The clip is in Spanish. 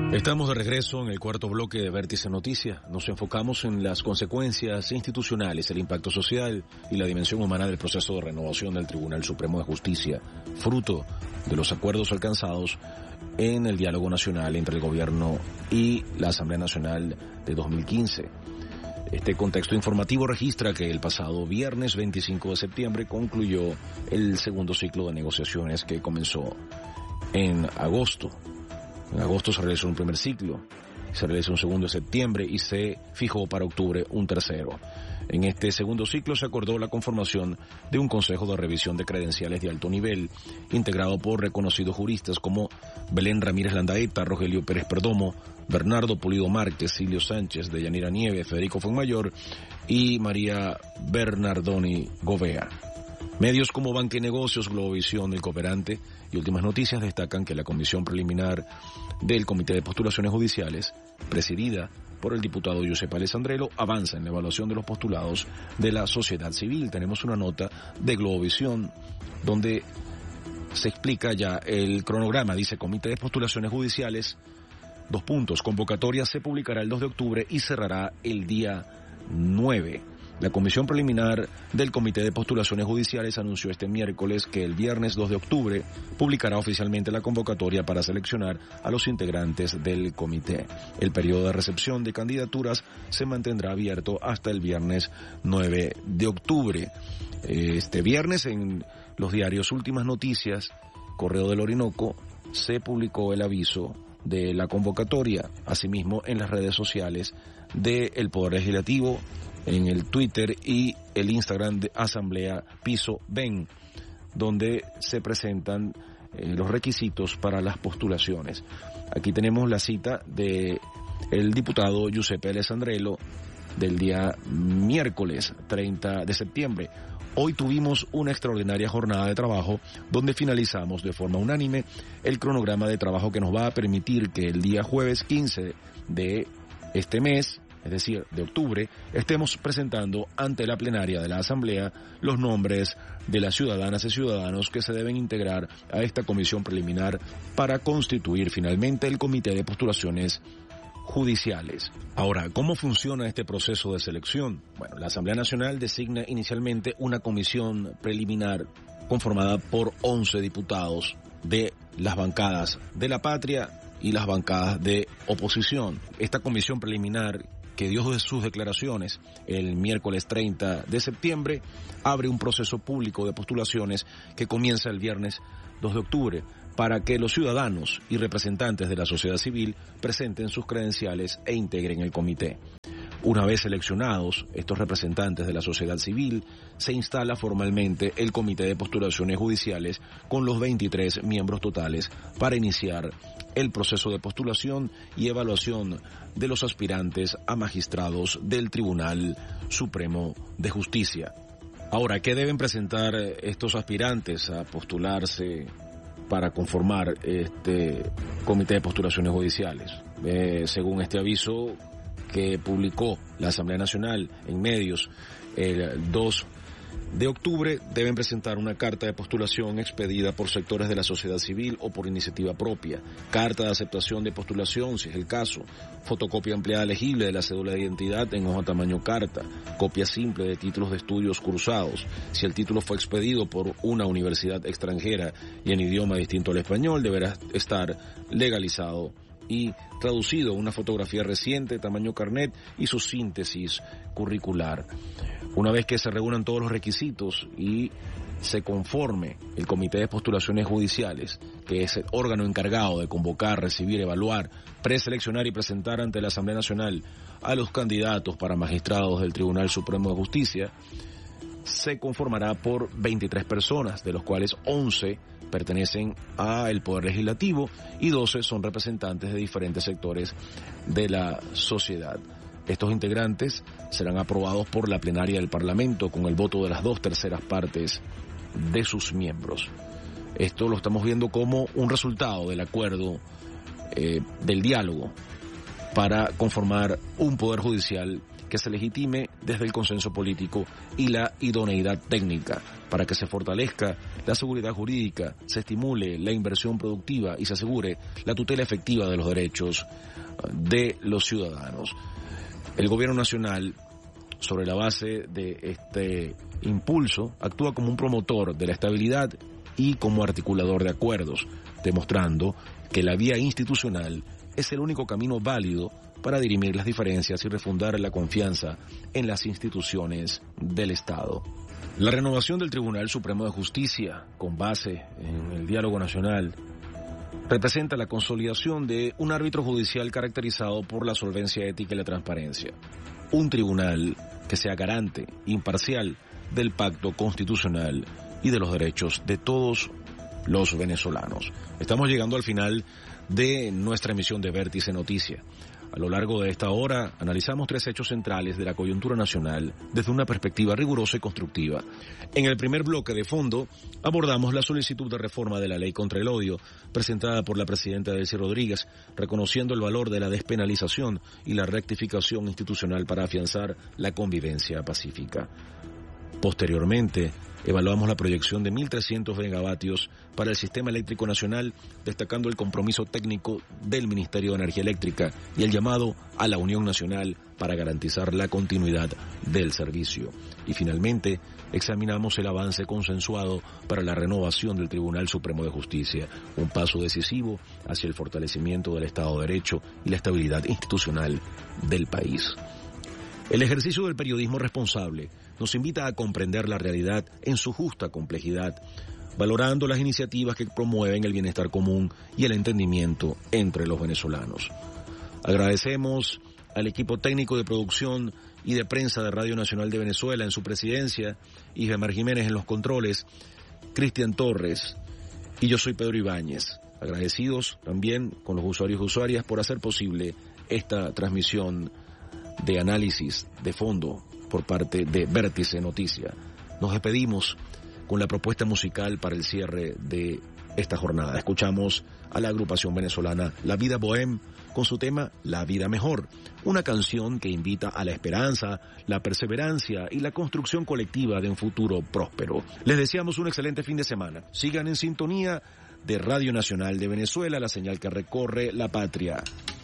Estamos de regreso en el cuarto bloque de Vértice Noticias. Nos enfocamos en las consecuencias institucionales, el impacto social y la dimensión humana del proceso de renovación del Tribunal Supremo de Justicia, fruto de los acuerdos alcanzados en el diálogo nacional entre el gobierno y la Asamblea Nacional de 2015. Este contexto informativo registra que el pasado viernes 25 de septiembre concluyó el segundo ciclo de negociaciones que comenzó en agosto. En agosto se realizó un primer ciclo, se realizó un segundo en septiembre y se fijó para octubre un tercero. En este segundo ciclo se acordó la conformación de un consejo de revisión de credenciales de alto nivel, integrado por reconocidos juristas como Belén Ramírez Landaeta, Rogelio Pérez Perdomo, Bernardo Pulido Márquez, Silvio Sánchez, Deyanira Nieves, Federico Fuenmayor y María Bernardoni Govea. Medios como Banca y Negocios, Globovisión, El Cooperante y Últimas Noticias destacan que la comisión preliminar del Comité de Postulaciones Judiciales, presidida por el diputado Giuseppe Alessandrello, avanza en la evaluación de los postulados de la sociedad civil. Tenemos una nota de Globovisión donde se explica ya el cronograma. Dice: Comité de Postulaciones Judiciales, : convocatoria se publicará el 2 de octubre y cerrará el día 9. La comisión preliminar del Comité de Postulaciones Judiciales anunció este miércoles que el viernes 2 de octubre publicará oficialmente la convocatoria para seleccionar a los integrantes del comité. El periodo de recepción de candidaturas se mantendrá abierto hasta el viernes 9 de octubre. Este viernes en los diarios Últimas Noticias, Correo del Orinoco, se publicó el aviso de la convocatoria. Asimismo, en las redes sociales del Poder Legislativo, en el Twitter y el Instagram de Asamblea Piso Ven, donde se presentan los requisitos para las postulaciones. Aquí tenemos la cita de el diputado Giuseppe Alessandrello del día miércoles 30 de septiembre. Hoy tuvimos una extraordinaria jornada de trabajo donde finalizamos de forma unánime el cronograma de trabajo que nos va a permitir que el día jueves 15 de este mes, es decir, de octubre, estemos presentando ante la plenaria de la Asamblea los nombres de las ciudadanas y ciudadanos que se deben integrar a esta comisión preliminar para constituir finalmente el Comité de Postulaciones Judiciales. Ahora, ¿cómo funciona este proceso de selección? Bueno, la Asamblea Nacional designa inicialmente una comisión preliminar conformada por 11 diputados de las bancadas de la patria y las bancadas de oposición. Esta comisión preliminar, que dio sus declaraciones el miércoles 30 de septiembre, abre un proceso público de postulaciones que comienza el viernes 2 de octubre para que los ciudadanos y representantes de la sociedad civil presenten sus credenciales e integren el comité. Una vez seleccionados estos representantes de la sociedad civil, se instala formalmente el Comité de Postulaciones Judiciales con los 23 miembros totales para iniciar el proceso de postulación y evaluación de los aspirantes a magistrados del Tribunal Supremo de Justicia. Ahora, ¿qué deben presentar estos aspirantes a postularse para conformar este Comité de Postulaciones Judiciales? Según este aviso que publicó la Asamblea Nacional en medios el 2 de octubre, deben presentar una carta de postulación expedida por sectores de la sociedad civil o por iniciativa propia, carta de aceptación de postulación, si es el caso, fotocopia ampliada legible de la cédula de identidad en hoja tamaño carta, copia simple de títulos de estudios cursados. Si el título fue expedido por una universidad extranjera y en idioma distinto al español, deberá estar legalizado y traducido, una fotografía reciente, tamaño carnet y su síntesis curricular. Una vez que se reúnan todos los requisitos y se conforme el Comité de Postulaciones Judiciales, que es el órgano encargado de convocar, recibir, evaluar, preseleccionar y presentar ante la Asamblea Nacional a los candidatos para magistrados del Tribunal Supremo de Justicia, se conformará por 23 personas, de los cuales 11 pertenecen al Poder Legislativo y 12 son representantes de diferentes sectores de la sociedad. Estos integrantes serán aprobados por la plenaria del Parlamento con el voto de las 2/3 partes de sus miembros. Esto lo estamos viendo como un resultado del acuerdo del diálogo para conformar un Poder Judicial que se legitime desde el consenso político y la idoneidad técnica para que se fortalezca la seguridad jurídica, se estimule la inversión productiva y se asegure la tutela efectiva de los derechos de los ciudadanos. El gobierno nacional, sobre la base de este impulso, actúa como un promotor de la estabilidad y como articulador de acuerdos, demostrando que la vía institucional es el único camino válido para dirimir las diferencias y refundar la confianza en las instituciones del Estado. La renovación del Tribunal Supremo de Justicia, con base en el diálogo nacional, representa la consolidación de un árbitro judicial caracterizado por la solvencia ética y la transparencia. Un tribunal que sea garante, imparcial, del pacto constitucional y de los derechos de todos los venezolanos. Estamos llegando al final de nuestra emisión de Vértice Noticia. A lo largo de esta hora analizamos 3 hechos centrales de la coyuntura nacional desde una perspectiva rigurosa y constructiva. En el primer bloque de fondo abordamos la solicitud de reforma de la ley contra el odio presentada por la presidenta Delcy Rodríguez, reconociendo el valor de la despenalización y la rectificación institucional para afianzar la convivencia pacífica. Posteriormente, evaluamos la proyección de 1.300 megavatios para el sistema eléctrico nacional, destacando el compromiso técnico del Ministerio de Energía Eléctrica y el llamado a la Unión Nacional para garantizar la continuidad del servicio. Y finalmente, examinamos el avance consensuado para la renovación del Tribunal Supremo de Justicia, un paso decisivo hacia el fortalecimiento del Estado de Derecho y la estabilidad institucional del país. El ejercicio del periodismo responsable nos invita a comprender la realidad en su justa complejidad, valorando las iniciativas que promueven el bienestar común y el entendimiento entre los venezolanos. Agradecemos al equipo técnico de producción y de prensa de Radio Nacional de Venezuela en su presidencia, Isbemar Jiménez en los controles, Cristian Torres y yo soy Pedro Ibáñez. Agradecidos también con los usuarios y usuarias por hacer posible esta transmisión de análisis de fondo por parte de Vértice Noticia. Nos despedimos con la propuesta musical para el cierre de esta jornada. Escuchamos a la agrupación venezolana La Vida Bohème con su tema La Vida Mejor, una canción que invita a la esperanza, la perseverancia y la construcción colectiva de un futuro próspero. Les deseamos un excelente fin de semana. Sigan en sintonía de Radio Nacional de Venezuela, la señal que recorre la patria.